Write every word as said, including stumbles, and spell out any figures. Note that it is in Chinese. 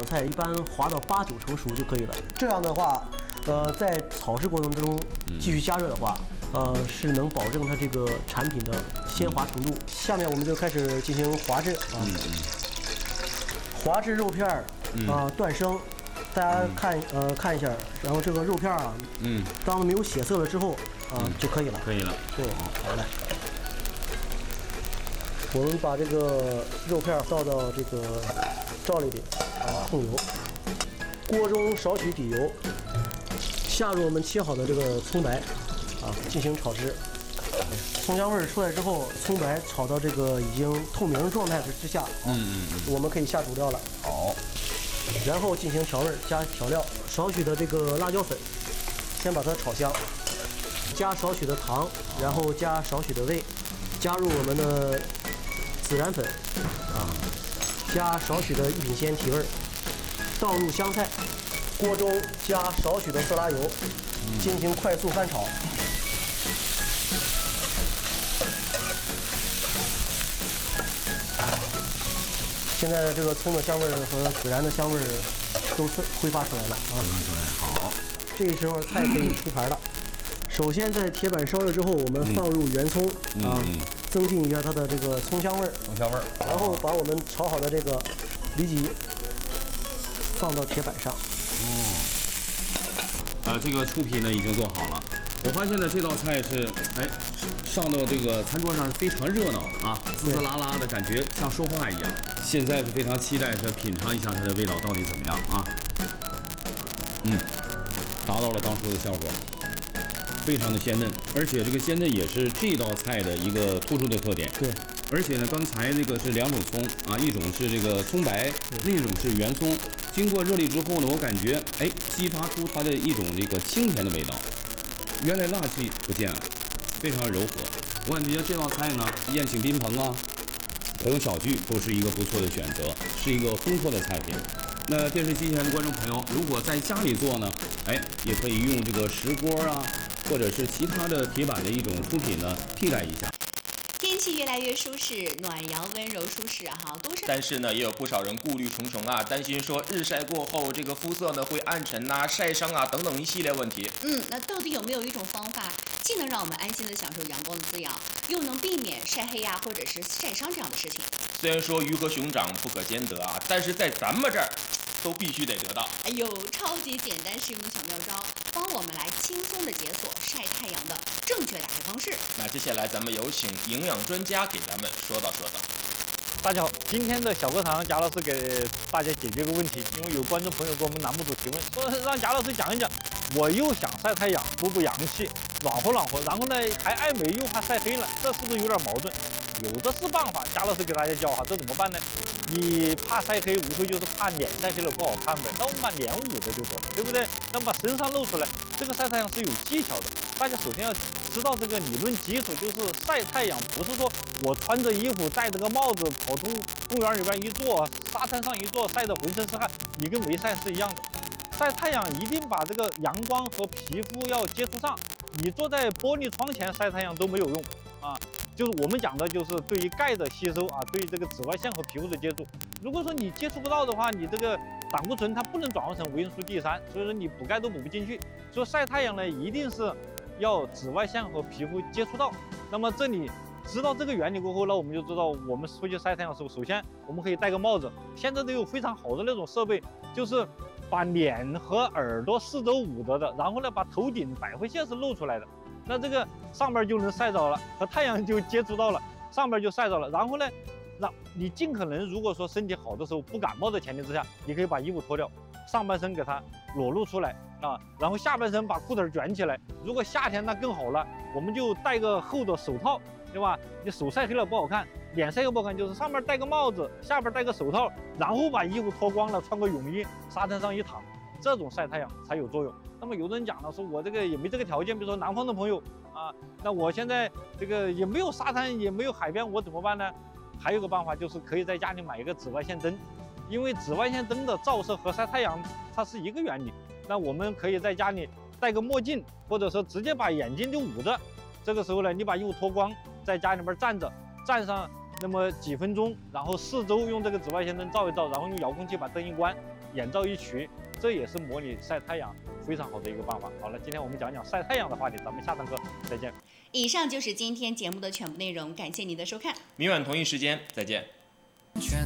菜一般滑到八九成熟就可以了。这样的话，呃，在炒制过程中继续加热的话，呃，是能保证它这个产品的鲜滑程度。下面我们就开始进行滑制啊，滑制肉片儿啊、呃、断生。大家看呃看一下，然后这个肉片啊，嗯，当没有血色了之后啊、呃、就可以了。可以了。对，好嘞。我们把这个肉片倒到这个罩里里啊，控油。锅中少许底油，下入我们切好的这个葱白啊，进行炒制。葱香味出来之后，葱白炒到这个已经透明状态之下，嗯嗯嗯，我们可以下主料了。好。然后进行调味，加调料，少许的这个辣椒粉，先把它炒香，加少许的糖，然后加少许的味，加入我们的孜然粉啊，加少许的一品鲜提味，倒入香菜，锅中加少许的色拉油，进行快速翻炒。现在这个葱的香味和孜然的香味都挥发出来了啊！挥发出来，好。这时候菜可以出盘了。首先在铁板烧热之后，我们放入圆葱、嗯、啊，嗯、增进一下它的这个葱香味儿。葱香味儿。然后把我们炒好的这个里脊放到铁板上。 哦。啊，这个出品呢已经做好了。我发现呢这道菜是，哎，上到这个餐桌上是非常热闹啊，滋滋啦啦的感觉像说话一样。现在是非常期待着品尝一下它的味道到底怎么样啊？嗯，达到了当初的效果，非常的鲜嫩，而且这个鲜嫩也是这道菜的一个突出的特点。对，而且呢，刚才这个是两种葱啊，一种是这个葱白，另一种是圆葱。经过热力之后呢，我感觉哎，激发出它的一种这个清甜的味道，原来辣气不见了，非常柔和。我感觉这道菜呢，宴请宾朋啊。朋友小聚都是一个不错的选择，是一个丰富的菜品。那电视机前的观众朋友，如果在家里做呢，哎，也可以用这个石锅啊，或者是其他的铁板的一种出品呢，替代一下。 天气越来越舒适，暖阳温柔舒适啊，哈，多晒。 但是呢，也有不少人顾虑重重啊，担心说日晒过后这个肤色呢会暗沉呐、啊、晒伤啊等等一系列问题。 嗯，那到底有没有一种方法，既能让我们安心的享受阳光的滋养，又能避免晒黑呀、啊、或者是晒伤这样的事情？ 虽然说鱼和熊掌不可兼得啊，但是在咱们这儿都必须得得到。 哎呦，超级简单实用的小妙招，帮我们来轻松的解锁晒太阳的正确打开方式。 那接下来咱们有请营养专家给咱们说道说道。 大家好，今天的小课堂，贾老师给大家解决个问题，因为有观众朋友给我们栏目组提问，说让贾老师讲一讲，我又想晒太阳，补补阳气，暖和暖和，然后呢还爱美又怕晒黑了，这是不是有点矛盾？有的是办法，贾老师给大家教哈，这怎么办呢？你怕晒黑，无非就是怕脸晒黑了不好看呗，那我们把脸捂着就得了，对不对？那把身上露出来，这个晒太阳是有技巧的。大家首先要知道这个理论基础，就是晒太阳不是说我穿着衣服戴着个帽子跑通公园里边一坐，沙滩上一坐，晒得浑身是汗，你跟没晒是一样的。晒太阳一定把这个阳光和皮肤要接触上，你坐在玻璃窗前晒太阳都没有用啊。就是我们讲的，就是对于钙的吸收啊，对于这个紫外线和皮肤的接触。如果说你接触不到的话，你这个胆固醇它不能转化成维生素 D 三，所以说你补钙都补不进去。所以晒太阳呢，一定是要紫外线和皮肤接触到。那么这里知道这个原理过后呢，我们就知道我们出去晒太阳的时候，首先我们可以戴个帽子。现在都有非常好的那种设备，就是把脸和耳朵四周捂着的，然后呢把头顶百会线是露出来的。那这个上边就能晒着了，和太阳就接触到了，上边就晒着了。然后呢，让你尽可能，如果说身体好的时候不感冒的前提之下，你可以把衣服脱掉，上半身给它裸露出来啊，然后下半身把裤腿卷起来。如果夏天那更好了，我们就戴个厚的手套，对吧？你手晒黑了不好看，脸晒黑不好看，就是上面戴个帽子，下边戴个手套，然后把衣服脱光了，穿个泳衣，沙滩上一躺，这种晒太阳才有作用。那么有的人讲了，说我这个也没这个条件，比如说南方的朋友啊，那我现在这个也没有沙滩，也没有海边，我怎么办呢？还有个办法就是可以在家里买一个紫外线灯，因为紫外线灯的照射和晒太阳它是一个原理。那我们可以在家里戴个墨镜，或者说直接把眼睛就捂着，这个时候呢，你把衣服脱光，在家里边站着，站上那么几分钟，然后四周用这个紫外线灯照一照，然后用遥控器把灯一关， 眼罩一取，这也是模拟晒太阳非常好的一个办法。好了，今天我们讲讲晒太阳的话题，咱们下堂课再见。 以上就是今天节目的全部内容，感谢您的收看。 明晚同一时间再见。